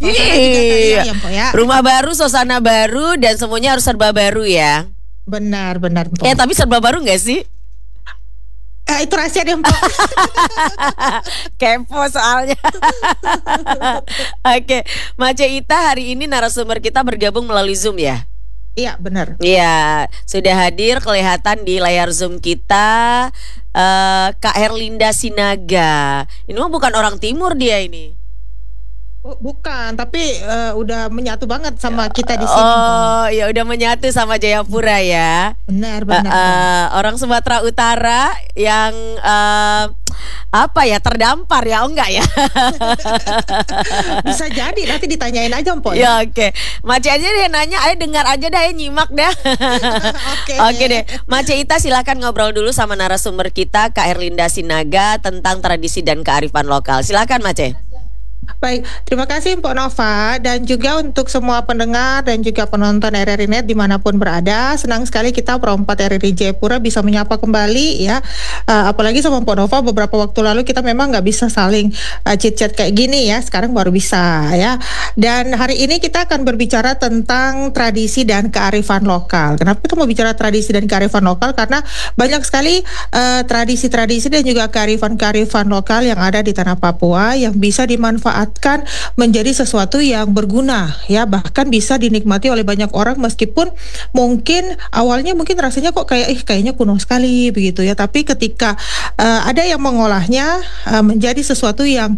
Suasana juga kayak Iya. ya Mpok ya. Rumah baru, suasana baru, dan semuanya harus serba baru ya. Benar Mpok. Tapi serba baru nggak sih? Itu rahasia deh Mpok. Kepo soalnya. Oke, Mace Ita hari ini narasumber kita bergabung melalui Zoom ya? Iya benar. Iya, sudah hadir kelihatan di layar Zoom kita Kak Herlinda Sinaga. Ini mah bukan orang timur dia ini. Bukan, tapi udah menyatu banget sama kita di sini. Oh, ya udah menyatu sama Jayapura ya. Benar. Orang Sumatera Utara yang terdampar ya, enggak ya? Bisa jadi, nanti ditanyain aja Mpok. Ya oke. Mace aja deh nanya, ayo dengar aja dah ya, nyimak dah. Oke deh. Mace Ita silakan ngobrol dulu sama narasumber kita Kak Herlinda Sinaga tentang tradisi dan kearifan lokal. Silakan Mace. Baik, terima kasih Mpok Nova dan juga untuk semua pendengar dan juga penonton RRI Net dimanapun berada. Senang sekali kita Perempat RRI Jayapura bisa menyapa kembali ya. Apalagi sama Mpok Nova beberapa waktu lalu kita memang nggak bisa saling chit-chat kayak gini ya. Sekarang baru bisa ya. Dan hari ini kita akan berbicara tentang tradisi dan kearifan lokal. Kenapa kita mau bicara tradisi dan kearifan lokal? Karena banyak sekali tradisi-tradisi dan juga kearifan-kearifan lokal yang ada di tanah Papua yang bisa dimanfaatkan menjadi sesuatu yang berguna ya, bahkan bisa dinikmati oleh banyak orang meskipun mungkin awalnya rasanya kok kayaknya kuno sekali begitu ya, tapi ketika ada yang mengolahnya menjadi sesuatu yang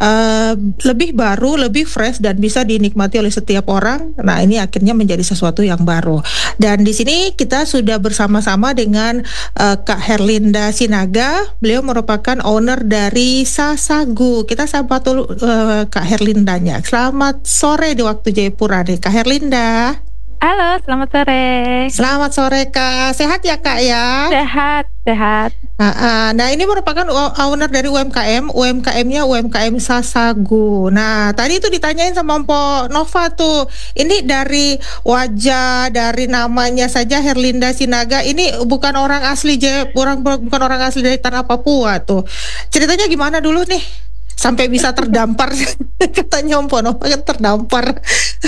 lebih baru, lebih fresh dan bisa dinikmati oleh setiap orang. Nah, ini akhirnya menjadi sesuatu yang baru. Dan di sini kita sudah bersama-sama dengan Kak Herlinda Sinaga. Beliau merupakan owner dari Sasagu. Kita sapa dulu Kak Herlindanya. Selamat sore di waktu Jayapura nih Kak Herlinda. Halo, selamat sore. Selamat sore Kak. Sehat ya Kak ya? Sehat. Nah ini merupakan owner dari UMKM. UMKM-nya UMKM Sasagu. Nah tadi itu ditanyain sama Mpok Nova tuh, ini dari wajah, dari namanya saja Herlinda Sinaga, ini bukan orang asli bukan orang asli dari tanah Papua tuh. Ceritanya gimana dulu nih sampai bisa terdampar? Katanya Mpok Nova kan terdampar.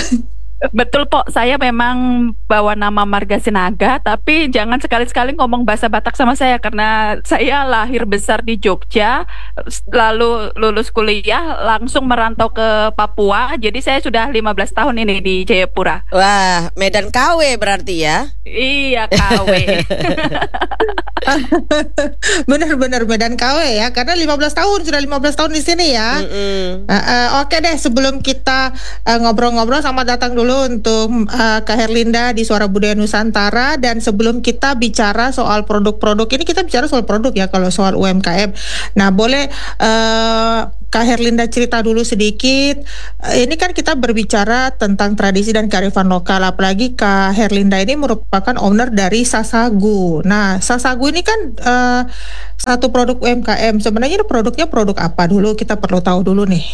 Betul Pok, saya memang bawa nama marga Sinaga, tapi jangan sekali-sekali ngomong bahasa Batak sama saya karena saya lahir besar di Jogja, lalu lulus kuliah langsung merantau ke Papua. Jadi saya sudah 15 tahun ini di Jayapura. Wah, Medan KW berarti ya? Iya, KW. Benar-benar Medan KW ya, karena 15 tahun sudah 15 tahun di sini ya. Oke deh, sebelum kita ngobrol-ngobrol sama datang dulu untuk Kak Herlinda di Suara Budaya Nusantara. Dan sebelum kita bicara soal produk-produk, ini kita bicara soal produk ya kalau soal UMKM. Nah boleh Kak Herlinda cerita dulu sedikit. Ini kan kita berbicara tentang tradisi dan kearifan lokal, apalagi Kak Herlinda ini merupakan owner dari Sasagu. Nah Sasagu ini kan satu produk UMKM. Sebenarnya ini produknya produk apa dulu? Kita perlu tahu dulu nih.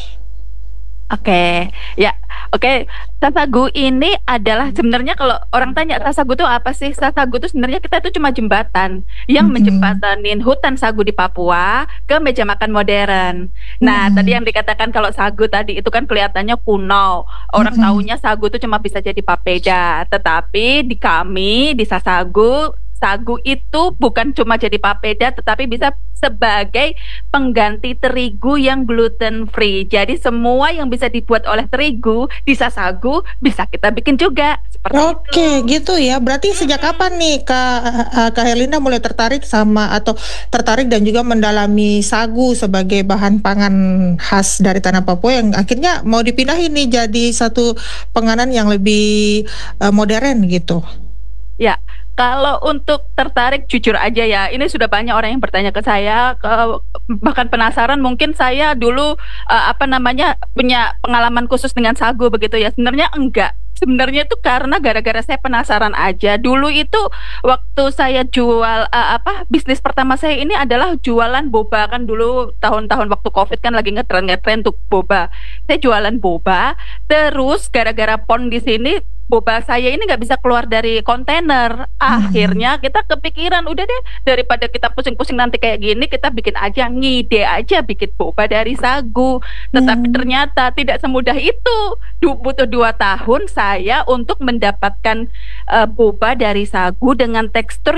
Oke. Sasagu ini adalah sebenarnya kalau orang tanya Sasagu itu apa sih? Sasagu itu sebenarnya kita itu cuma jembatan yang menjembatanin hutan sagu di Papua ke meja makan modern. Nah, tadi yang dikatakan kalau sagu tadi itu kan kelihatannya kuno. Orang taunya sagu itu cuma bisa jadi papeda, tetapi di kami di Sasagu, sagu itu bukan cuma jadi papeda tetapi bisa sebagai pengganti terigu yang gluten free. Jadi semua yang bisa dibuat oleh terigu di Sasagu bisa kita bikin juga. Oke, gitu ya. Berarti sejak kapan nih Kak Herlinda mulai tertarik dan juga mendalami sagu sebagai bahan pangan khas dari tanah Papua yang akhirnya mau dipindahin nih jadi satu penganan yang lebih modern gitu? Ya, kalau untuk tertarik jujur aja ya, ini sudah banyak orang yang bertanya ke saya, bahkan penasaran. Mungkin saya dulu punya pengalaman khusus dengan sagu begitu ya. Sebenarnya enggak. Sebenarnya itu karena gara-gara saya penasaran aja. Dulu itu waktu saya jual bisnis pertama saya ini adalah jualan boba. Kan dulu tahun-tahun waktu Covid kan lagi ngetren untuk boba. Saya jualan boba. Terus gara-gara PON di sini boba saya ini nggak bisa keluar dari kontainer. Akhirnya kita kepikiran, udah deh, daripada kita pusing-pusing nanti kayak gini, kita bikin aja, ngide aja bikin boba dari sagu. Tetapi ternyata tidak semudah itu. Butuh 2 tahun saya untuk mendapatkan boba dari sagu dengan tekstur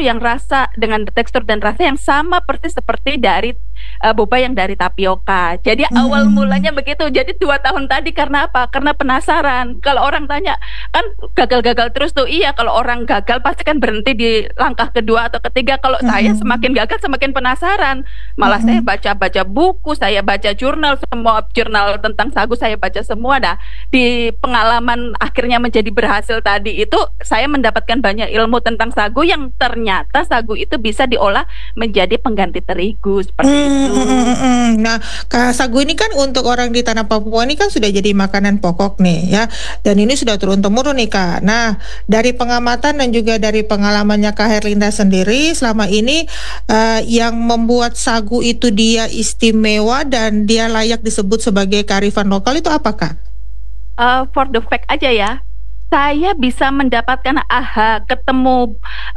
dan rasa yang sama persis seperti dari boba yang dari tapioka. Jadi awal mulanya begitu. Jadi 2 tahun tadi karena apa? Karena penasaran. Kalau orang tanya, kan gagal-gagal terus tuh. Iya, kalau orang gagal pasti kan berhenti di langkah kedua atau ketiga. Kalau saya semakin gagal semakin penasaran. Malah saya baca-baca buku, saya baca jurnal, semua jurnal tentang sagu saya baca semua. Dah di pengalaman akhirnya menjadi berhasil tadi itu, saya mendapatkan banyak ilmu tentang sagu yang ternyata sagu itu bisa diolah menjadi pengganti terigu seperti itu. Nah, sagu ini kan untuk orang di tanah Papua ini kan sudah jadi makanan pokok nih ya, dan ini sudah turun-temurun nih Kak. Nah, dari pengamatan dan juga dari pengalamannya Kak Herlinda sendiri selama ini, yang membuat sagu itu dia istimewa dan dia layak disebut sebagai kearifan lokal itu apa Kak? For the fact aja ya, saya bisa mendapatkan ketemu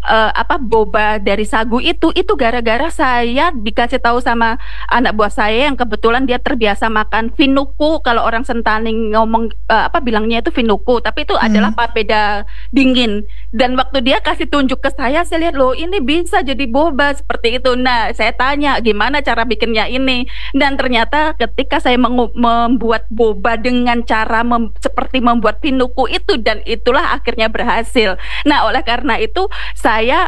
boba dari sagu itu gara-gara saya dikasih tahu sama anak buah saya yang kebetulan dia terbiasa makan finuku. Kalau orang Sentani ngomong bilangnya itu finuku, tapi itu adalah papeda dingin. Dan waktu dia kasih tunjuk ke saya lihat, loh ini bisa jadi boba seperti itu. Nah, saya tanya gimana cara bikinnya ini, dan ternyata ketika saya membuat boba dengan cara seperti membuat finuku itu, dan itulah akhirnya berhasil. Nah, oleh karena itu saya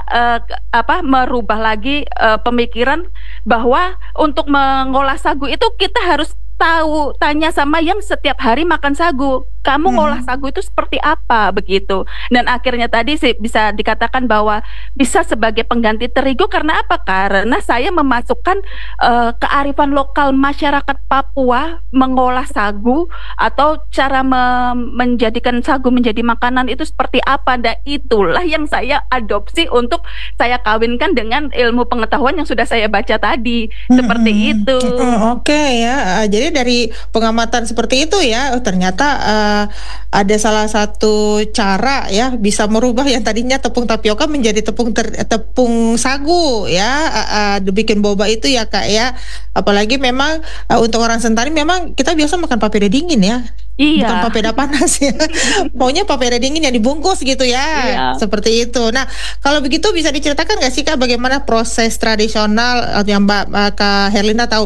merubah lagi pemikiran bahwa untuk mengolah sagu itu kita harus tanya sama yang setiap hari makan sagu, kamu ngolah sagu itu seperti apa begitu. Dan akhirnya tadi sih bisa dikatakan bahwa bisa sebagai pengganti terigu. Karena apa? Karena saya memasukkan kearifan lokal masyarakat Papua mengolah sagu, atau cara menjadikan sagu menjadi makanan itu seperti apa. Dan itulah yang saya adopsi untuk saya kawinkan dengan ilmu pengetahuan yang sudah saya baca tadi. Seperti itu. Oke ya, jadi dari pengamatan seperti itu ya, ternyata ada salah satu cara ya bisa merubah yang tadinya tepung tapioka menjadi tepung sagu ya, dibikin boba itu ya Kak ya. Apalagi memang untuk orang Sentani memang kita biasa makan papeda dingin ya. Iya. Bukan papeda panas ya. Maunya papeda dingin yang dibungkus gitu ya. Iya. Seperti itu. Nah, kalau begitu bisa diceritakan nggak sih Kak bagaimana proses tradisional yang Kak Herlinda tahu,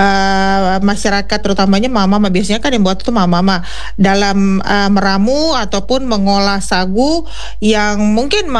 masyarakat terutamanya mama-mama biasanya kan yang buat itu mama-mama dalam meramu ataupun mengolah sagu yang mungkin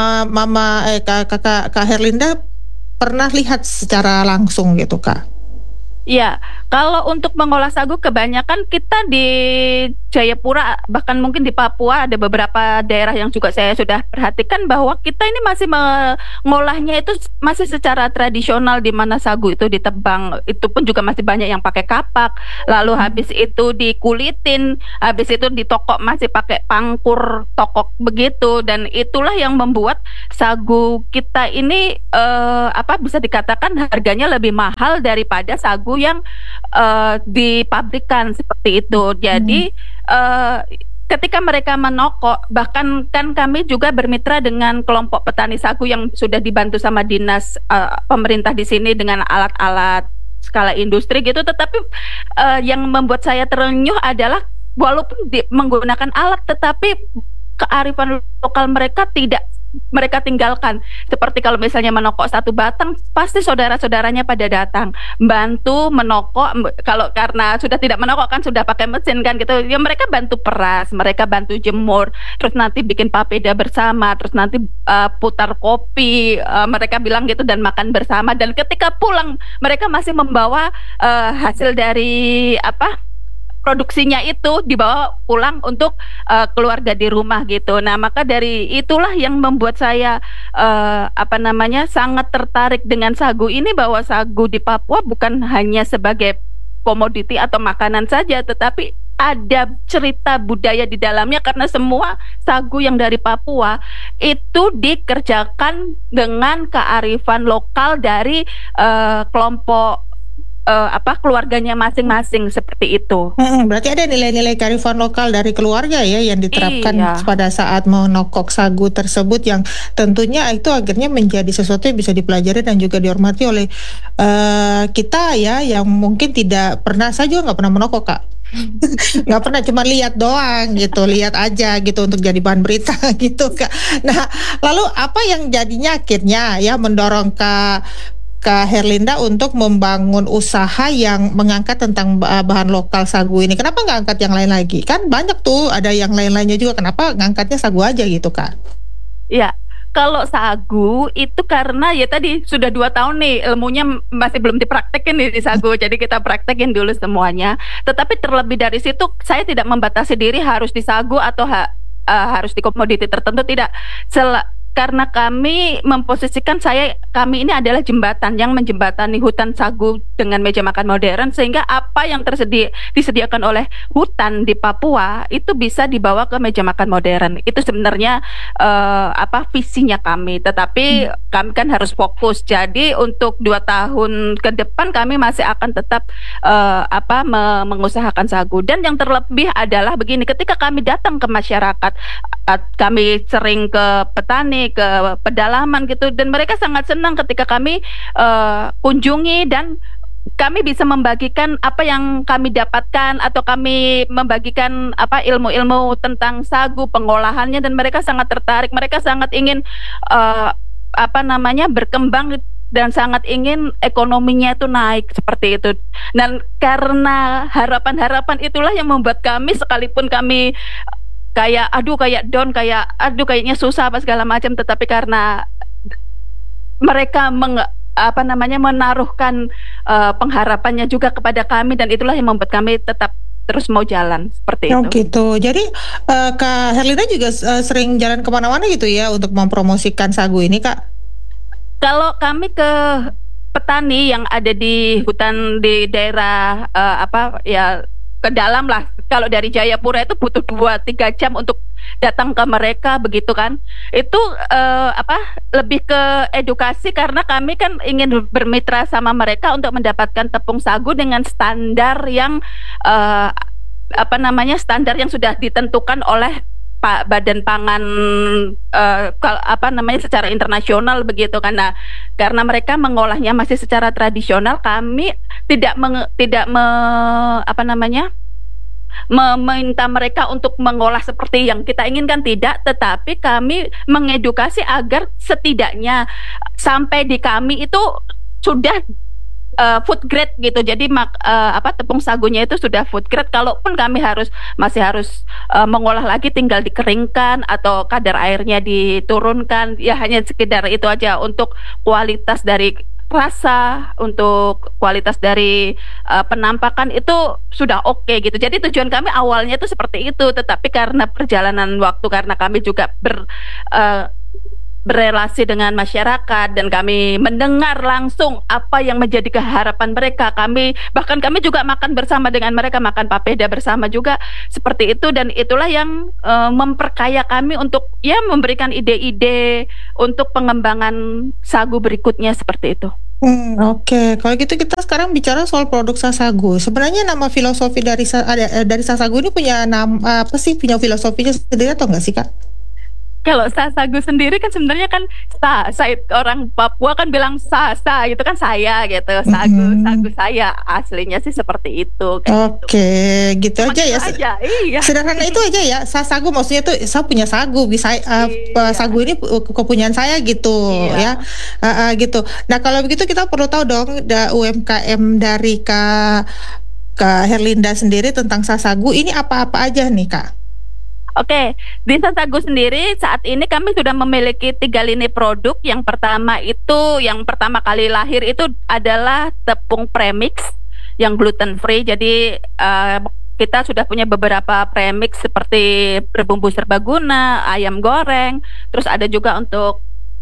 Kak Herlinda pernah lihat secara langsung gitu Kak. Iya, kalau untuk mengolah sagu kebanyakan kita di Jayapura, bahkan mungkin di Papua ada beberapa daerah yang juga saya sudah perhatikan bahwa kita ini masih mengolahnya itu masih secara tradisional, di mana sagu itu ditebang, itu pun juga masih banyak yang pakai kapak, lalu habis itu dikulitin, habis itu ditokok masih pakai pangkur tokok begitu. Dan itulah yang membuat sagu kita ini bisa dikatakan harganya lebih mahal daripada sagu yang dipabrikan seperti itu. Jadi ketika mereka menokok, bahkan kan kami juga bermitra dengan kelompok petani sagu yang sudah dibantu sama dinas pemerintah di sini dengan alat-alat skala industri gitu. Tetapi yang membuat saya terenyuh adalah walaupun menggunakan alat, tetapi kearifan lokal mereka tidak mereka tinggalkan. Seperti kalau misalnya menokok satu batang, pasti saudara-saudaranya pada datang bantu menokok. Kalau karena sudah tidak menokok kan sudah pakai mesin kan gitu ya, mereka bantu peras, mereka bantu jemur, terus nanti bikin papeda bersama, terus nanti putar kopi, mereka bilang gitu, dan makan bersama. Dan ketika pulang mereka masih membawa hasil dari produksinya itu dibawa pulang untuk keluarga di rumah gitu. Nah, maka dari itulah yang membuat saya sangat tertarik dengan sagu ini, bahwa sagu di Papua bukan hanya sebagai komoditi atau makanan saja, tetapi ada cerita budaya di dalamnya, karena semua sagu yang dari Papua itu dikerjakan dengan kearifan lokal dari kelompok keluarganya masing-masing seperti itu. Berarti ada nilai-nilai kearifan lokal dari keluarga ya yang diterapkan Iya. pada saat menokok sagu tersebut, yang tentunya itu akhirnya menjadi sesuatu yang bisa dipelajari dan juga dihormati oleh kita ya, yang mungkin tidak pernah. Saya juga nggak pernah menokok, Kak. Nggak pernah, cuma lihat doang gitu, lihat aja gitu untuk jadi bahan berita gitu, Kak. Nah, lalu apa yang jadinya akhirnya ya mendorong Kak Herlinda untuk membangun usaha yang mengangkat tentang bahan lokal sagu ini? Kenapa nggak angkat yang lain lagi? Kan banyak tuh, ada yang lain-lainnya juga. Kenapa ngangkatnya sagu aja gitu, Kak? Ya, kalau sagu itu karena ya tadi sudah 2 tahun nih ilmunya masih belum dipraktekin nih di sagu, jadi kita praktekin dulu semuanya. Tetapi terlebih dari situ saya tidak membatasi diri harus di sagu atau harus di komoditi tertentu, tidak. Karena kami memposisikan kami ini adalah jembatan yang menjembatani hutan sagu dengan meja makan modern, sehingga apa yang disediakan oleh hutan di Papua itu bisa dibawa ke meja makan modern. Itu sebenarnya visinya kami. Tetapi kami kan harus fokus. Jadi untuk 2 tahun ke depan kami masih akan tetap mengusahakan sagu. Dan yang terlebih adalah begini, ketika kami datang ke masyarakat, kami sering ke petani, ke pedalaman gitu, dan mereka sangat senang ketika kami kunjungi dan kami bisa membagikan apa yang kami dapatkan, atau kami membagikan ilmu-ilmu tentang sagu, pengolahannya, dan mereka sangat tertarik, mereka sangat ingin berkembang dan sangat ingin ekonominya itu naik seperti itu. Dan karena harapan-harapan itulah yang membuat kami, sekalipun kami kayaknya susah apa segala macam, tetapi karena mereka menaruhkan pengharapannya juga kepada kami, dan itulah yang membuat kami tetap terus mau jalan seperti itu. Gitu. Jadi Kak Herlinda juga sering jalan kemana-mana gitu ya untuk mempromosikan sagu ini, Kak? Kalau kami ke petani yang ada di hutan di daerah ke dalam lah. Kalau dari Jayapura itu butuh 2-3 jam untuk datang ke mereka begitu kan. Itu lebih ke edukasi, karena kami kan ingin bermitra sama mereka untuk mendapatkan tepung sagu dengan standar yang standar yang sudah ditentukan oleh Badan Pangan secara internasional begitu kan. Nah, karena mereka mengolahnya masih secara tradisional, kami tidak meminta mereka untuk mengolah seperti yang kita inginkan, tidak, tetapi kami mengedukasi agar setidaknya sampai di kami itu sudah food grade gitu. Jadi tepung sagunya itu sudah food grade. Kalaupun kami masih harus mengolah lagi, tinggal dikeringkan atau kadar airnya diturunkan, ya hanya sekedar itu aja. Untuk kualitas dari rasa, untuk kualitas dari penampakan itu sudah oke gitu. Jadi tujuan kami awalnya itu seperti itu, tetapi karena perjalanan waktu, karena kami juga berrelasi dengan masyarakat dan kami mendengar langsung apa yang menjadi keharapan mereka, kami juga makan bersama dengan mereka, makan papeda bersama juga seperti itu. Dan itulah yang memperkaya kami untuk memberikan ide-ide untuk pengembangan sagu berikutnya seperti itu. Oke. Kalau gitu kita sekarang bicara soal produk sasagu. Sebenarnya nama filosofi dari sasagu ini punya nama apa sih? Punya filosofinya sendiri atau enggak sih, Kak? Kalau sasagu sendiri kan sebenarnya kan orang Papua kan bilang sa gitu kan, saya gitu, sagu saya, aslinya sih seperti itu. Oke, gitu aja ya. Iya. Sederhana itu aja ya. Sagu maksudnya tuh saya punya sagu, bisa sagu ini kepunyaan saya gitu ya. Gitu. Nah, kalau begitu kita perlu tahu dong UMKM dari Kak Herlinda sendiri tentang sasagu ini apa-apa aja nih, Kak? Oke, di sasagu sendiri saat ini kami sudah memiliki 3 lini produk. Yang pertama kali lahir itu adalah tepung premix yang gluten free. Jadi kita sudah punya beberapa premix seperti berbumbu serbaguna, ayam goreng, terus ada juga untuk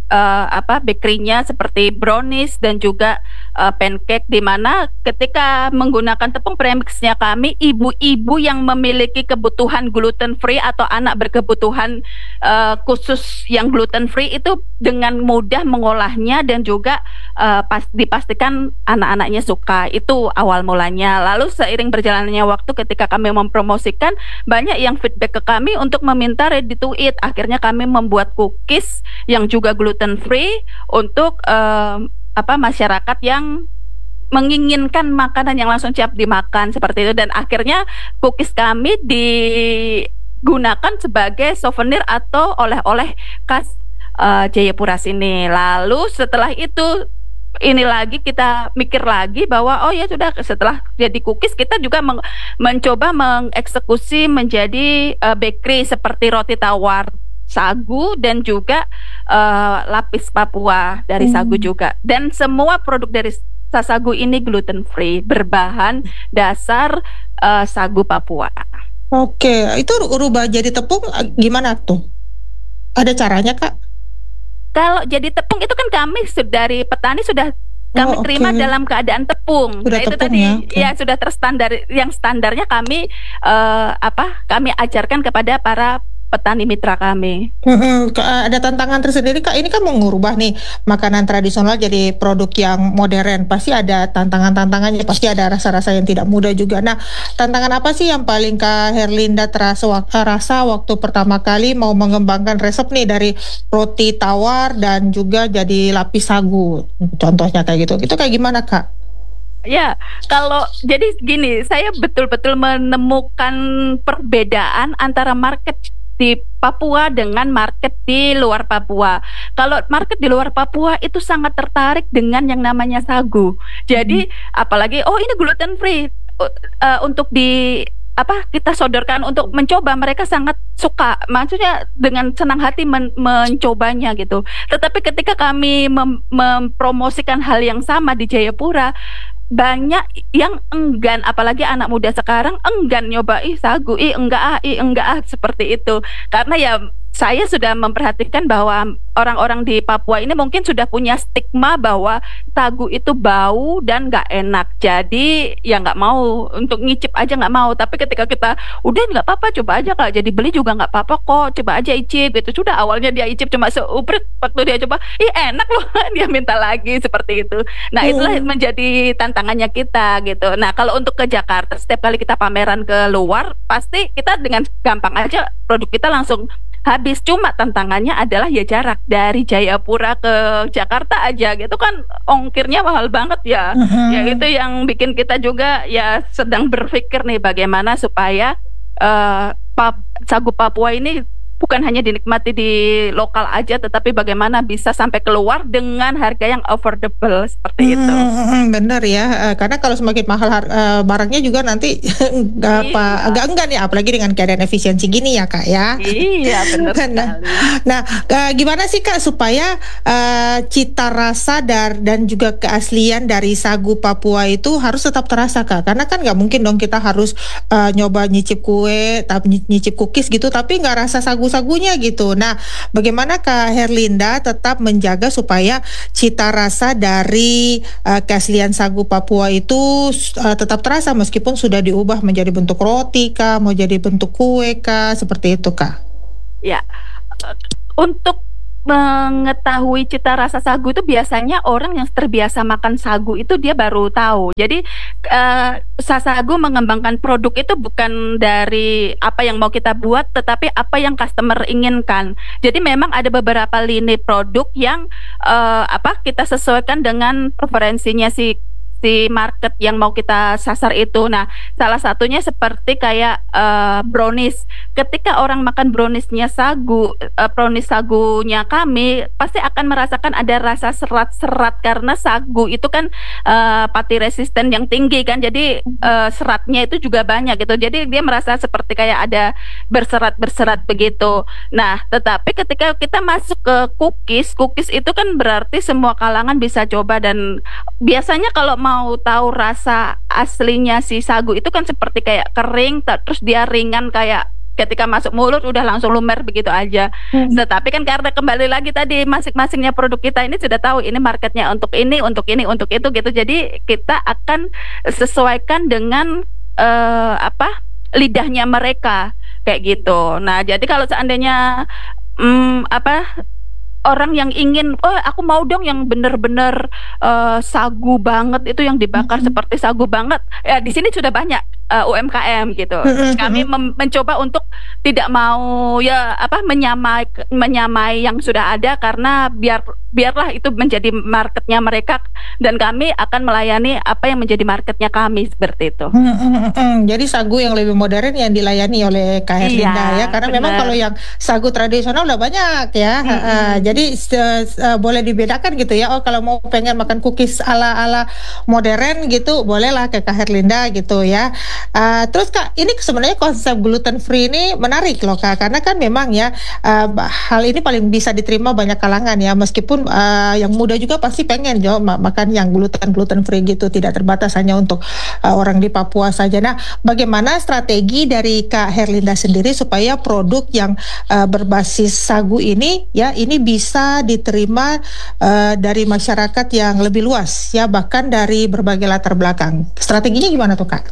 bakerynya seperti brownies dan juga pancake, di mana ketika menggunakan tepung premixnya kami, ibu-ibu yang memiliki kebutuhan gluten free atau anak berkebutuhan khusus yang gluten free itu dengan mudah mengolahnya dan juga dipastikan anak-anaknya suka. Itu awal mulanya. Lalu seiring berjalannya waktu ketika kami mempromosikan, banyak yang feedback ke kami untuk meminta ready to eat. Akhirnya kami membuat cookies yang juga gluten free untuk masyarakat yang menginginkan makanan yang langsung siap dimakan seperti itu. Dan akhirnya cookies kami digunakan sebagai souvenir atau oleh-oleh khas Jayapura sini. Lalu setelah itu ini lagi kita mikir lagi bahwa oh ya sudah, setelah jadi cookies kita juga mencoba mengeksekusi menjadi bakery seperti roti tawar sagu dan juga lapis Papua dari sagu juga. Dan semua produk dari Sasagu ini gluten free, berbahan dasar sagu Papua. Oke, itu rubah jadi tepung gimana tuh? Ada caranya, Kak? Kalau jadi tepung itu kan kami dari petani sudah kami terima dalam keadaan tepung. Sudah nah itu tepung, tadi ya sudah terstandar. Yang standarnya kami kami ajarkan kepada para petani mitra kami. Ada tantangan tersendiri, Kak. Ini kan mau ngubah nih makanan tradisional jadi produk yang modern. Pasti ada tantangannya, pasti ada rasa-rasa yang tidak mudah juga. Nah, tantangan apa sih yang paling Kak Herlinda rasa waktu pertama kali mau mengembangkan resep nih dari roti tawar dan juga jadi lapis sagu? Contohnya kayak gitu. Itu kayak gimana, Kak? Ya, kalau jadi gini, saya betul-betul menemukan perbedaan antara market di Papua dengan market di luar Papua. Kalau market di luar Papua itu sangat tertarik dengan yang namanya sagu. Jadi apalagi ini gluten free untuk kita sodorkan untuk mencoba, mereka sangat suka. Maksudnya dengan senang hati mencobanya gitu. Tetapi ketika kami mempromosikan hal yang sama di Jayapura, banyak yang enggan, apalagi anak muda sekarang enggan nyoba sagu, enggak seperti itu. Karena ya saya sudah memperhatikan bahwa orang-orang di Papua ini mungkin sudah punya stigma bahwa sagu itu bau dan nggak enak. Jadi ya nggak mau, untuk ngicip aja nggak mau. Tapi ketika kita udah nggak apa-apa, coba aja Kak, jadi beli juga nggak apa-apa kok, coba aja icip gitu. Sudah awalnya dia icip cuma seuprit, waktu dia coba, enak loh, dia minta lagi seperti itu. Nah itulah menjadi tantangannya kita gitu. Nah kalau untuk ke Jakarta, setiap kali kita pameran ke luar, pasti kita dengan gampang aja produk kita langsung habis. Cuma tantangannya adalah ya jarak dari Jayapura ke Jakarta aja gitu kan, ongkirnya mahal banget ya. Ya itu yang bikin kita juga ya sedang berpikir nih bagaimana supaya sagu Papua ini bukan hanya dinikmati di lokal aja, tetapi bagaimana bisa sampai keluar dengan harga yang affordable seperti itu. Bener ya, karena kalau semakin mahal barangnya juga nanti agak enggan ya, apalagi dengan keadaan efisiensi gini ya Kak ya. Iya benar sekali. Nah, gimana sih Kak supaya cita rasa dan juga keaslian dari sagu Papua itu harus tetap terasa Kak? Karena kan nggak mungkin dong kita harus nyoba nyicip kue, tapi nyicip cookies gitu, tapi nggak rasa sagunya gitu. Nah, bagaimana Kak Herlinda tetap menjaga supaya cita rasa dari keaslian sagu Papua itu tetap terasa meskipun sudah diubah menjadi bentuk roti Kak, mau jadi bentuk kue Kak, seperti itu Kak? Ya, untuk mengetahui cita rasa sagu itu biasanya orang yang terbiasa makan sagu itu dia baru tahu. Jadi Sasagu mengembangkan produk itu bukan dari apa yang mau kita buat, tetapi apa yang customer inginkan. Jadi memang ada beberapa lini produk yang kita sesuaikan dengan preferensinya si market yang mau kita sasar itu. Nah, salah satunya seperti kayak brownies. Ketika orang makan browniesnya sagu, brownies sagunya kami, pasti akan merasakan ada rasa serat-serat karena sagu itu kan pati resisten yang tinggi kan. Jadi seratnya itu juga banyak gitu. Jadi dia merasa seperti kayak ada berserat-berserat begitu. Nah, tetapi ketika kita masuk ke cookies itu kan berarti semua kalangan bisa coba. Dan biasanya kalau mau tahu rasa aslinya si sagu itu kan seperti kayak kering, terus dia ringan kayak ketika masuk mulut udah langsung lumer begitu aja. Tetapi kan karena kembali lagi tadi masing-masingnya produk kita ini sudah tahu ini marketnya untuk ini, untuk ini, untuk itu gitu. Jadi kita akan sesuaikan dengan lidahnya mereka kayak gitu. Nah, jadi kalau seandainya orang yang ingin, oh aku mau dong yang bener-bener sagu banget itu yang dibakar seperti sagu banget. Ya di sini sudah banyak UMKM gitu. Kami mencoba untuk tidak mau menyamai yang sudah ada karena biarlah itu menjadi marketnya mereka dan kami akan melayani apa yang menjadi marketnya kami seperti itu. Jadi sagu yang lebih modern yang dilayani oleh Kak Herlinda ya, karena memang kalau yang sagu tradisional udah banyak ya. Jadi boleh dibedakan gitu ya. Oh kalau mau pengen makan cookies ala modern gitu, bolehlah ke Kak Herlinda gitu ya. Terus Kak, ini sebenarnya konsep gluten free ini menarik loh Kak, karena kan memang ya hal ini paling bisa diterima banyak kalangan ya, meskipun yang muda juga pasti pengen makan yang gluten free gitu, tidak terbatas hanya untuk orang di Papua saja. Nah, bagaimana strategi dari Kak Herlinda sendiri supaya produk yang berbasis sagu ini ya ini bisa diterima dari masyarakat yang lebih luas ya, bahkan dari berbagai latar belakang. Strateginya gimana tuh Kak?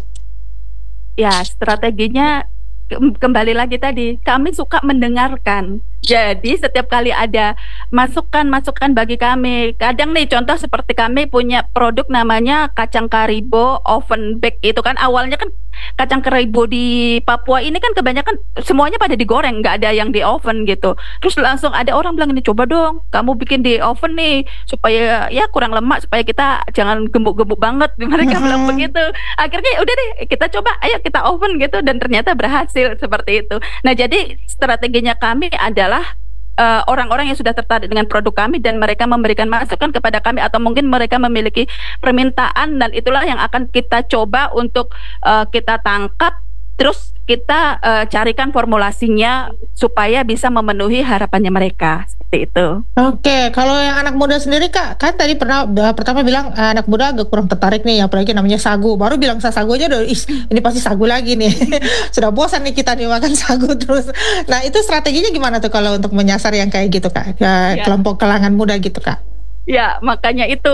Ya, strateginya kembali lagi tadi, kami suka mendengarkan. Jadi setiap kali ada masukan-masukan bagi kami, kadang nih contoh seperti kami punya produk namanya kacang karibo oven bake. Itu kan awalnya kan kacang karibo di Papua ini kan kebanyakan semuanya pada digoreng, nggak ada yang di oven gitu. Terus langsung ada orang bilang, ini coba dong kamu bikin di oven nih supaya ya kurang lemak, supaya kita jangan gemuk-gemuk banget. Mereka bilang begitu. Akhirnya udah deh kita coba, ayo kita oven gitu, dan ternyata berhasil seperti itu. Nah jadi strateginya kami adalah orang-orang yang sudah tertarik dengan produk kami dan mereka memberikan masukan kepada kami, atau mungkin mereka memiliki permintaan, dan itulah yang akan kita coba untuk kita tangkap, terus kita carikan formulasinya supaya bisa memenuhi harapannya mereka, seperti itu. Oke, kalau yang anak muda sendiri Kak, kan tadi pertama bilang anak muda agak kurang tertarik nih, apalagi namanya sagu. Baru bilang sagu aja udah, ini pasti sagu lagi nih. Sudah bosan nih kita nih makan sagu terus. Nah itu strateginya gimana tuh kalau untuk menyasar yang kayak gitu Kak, kelompok kalangan muda gitu Kak? Ya makanya itu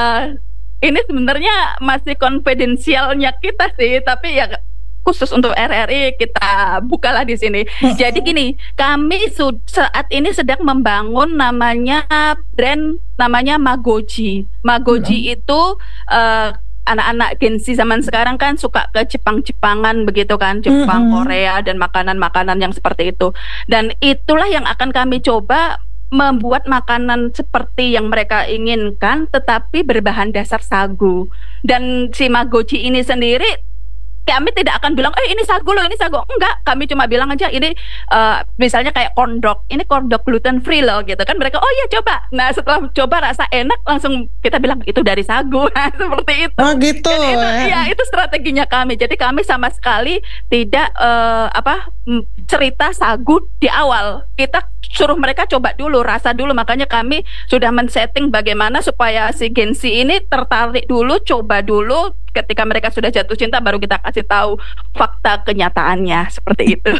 ini sebenarnya masih konfidensialnya kita sih, tapi ya khusus untuk RRI kita bukalah di sini. Jadi gini, kami saat ini sedang membangun namanya brand namanya Magoji. Magoji itu anak-anak Gen Z zaman sekarang kan suka ke Jepang-Jepangan begitu kan, Jepang, Korea, dan makanan-makanan yang seperti itu. Dan itulah yang akan kami coba membuat makanan seperti yang mereka inginkan, tetapi berbahan dasar sagu. Dan si Magoji ini sendiri kami tidak akan bilang, ini sagu loh, ini sagu. Enggak, kami cuma bilang aja ini misalnya kayak corn dog, ini corn dog gluten free loh gitu kan. Mereka, oh iya coba. Nah setelah coba rasa enak, langsung kita bilang itu dari sagu. Nah seperti itu. Oh gitu. Itu strateginya kami. Jadi kami sama sekali tidak cerita sagu di awal. Kita suruh mereka coba dulu, rasa dulu. Makanya kami sudah men-setting bagaimana supaya si Gen Z ini tertarik dulu, coba dulu. Ketika mereka sudah jatuh cinta, baru kita kasih tahu fakta kenyataannya, seperti itu.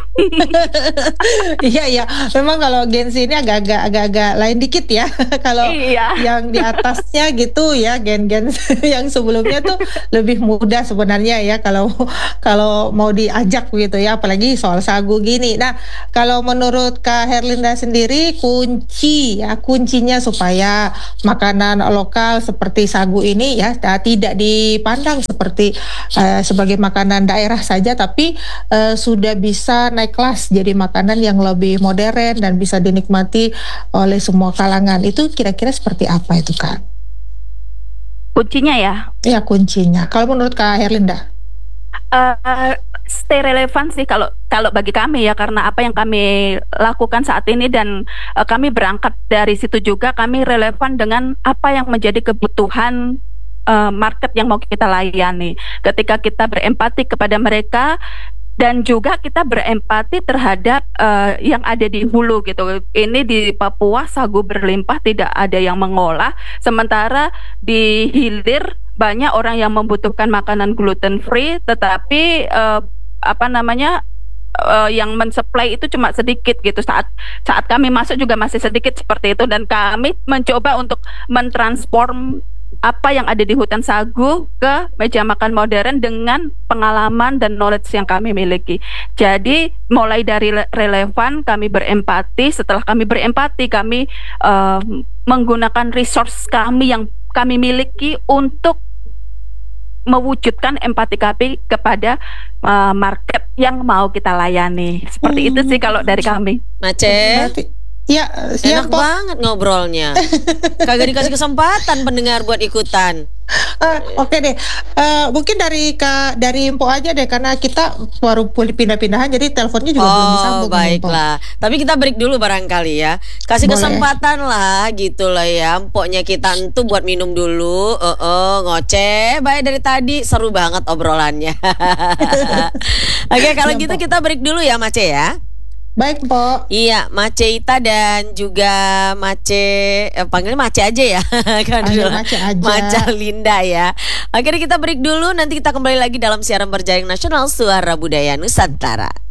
Iya, memang kalau Gen Z ini agak-agak lain dikit ya. Kalau yang di atasnya gitu ya, gen-gen yang sebelumnya tuh lebih mudah sebenarnya ya kalau mau diajak gitu ya, apalagi soal sagu gini. Nah, kalau menurut Kak Herlinda sendiri kuncinya supaya makanan lokal seperti sagu ini ya tidak dipandang seperti sebagai makanan daerah saja, tapi sudah bisa naik kelas jadi makanan yang lebih modern dan bisa dinikmati oleh semua kalangan. Itu kira-kira seperti apa itu Kak? Kuncinya ya? Ya kuncinya. Kalau menurut Kak Herlinda? Stay relevan sih kalau bagi kami ya, karena apa yang kami lakukan saat ini, dan kami berangkat dari situ juga, kami relevan dengan apa yang menjadi kebutuhan market yang mau kita layani. Ketika kita berempati kepada mereka, dan juga kita berempati terhadap yang ada di hulu gitu. Ini di Papua sagu berlimpah, tidak ada yang mengolah, sementara di hilir banyak orang yang membutuhkan makanan gluten free, tetapi yang mensuplai itu cuma sedikit gitu. Saat kami masuk juga masih sedikit seperti itu, dan kami mencoba untuk mentransform apa yang ada di hutan sagu ke meja makan modern dengan pengalaman dan knowledge yang kami miliki. Jadi mulai dari relevan, kami berempati. Setelah kami berempati, kami menggunakan resource kami yang kami miliki untuk mewujudkan empati kami kepada market yang mau kita layani. Seperti itu sih kalau dari kami. Mace, ya, enak banget ngobrolnya. Kagak dikasih kesempatan pendengar buat ikutan. Oke deh, mungkin dari info aja deh, karena kita baru pindah-pindahan, jadi teleponnya juga belum disambung. Oh baiklah, tapi kita break dulu barangkali ya. Kasih Boleh. kesempatan lah gitu lah ya. Empoknya kita tuh buat minum dulu. Ngoceh, baik dari tadi seru banget obrolannya. Oke, kalau gitu kita break dulu ya Mace ya. Baik, Mpok. Iya, Mace Ita dan juga Mace, panggilnya Mace aja ya. Kan Panggil dulu Mace aja. Maca Linda ya. Akhirnya kita break dulu, nanti kita kembali lagi dalam siaran berjaring nasional Suara Budaya Nusantara.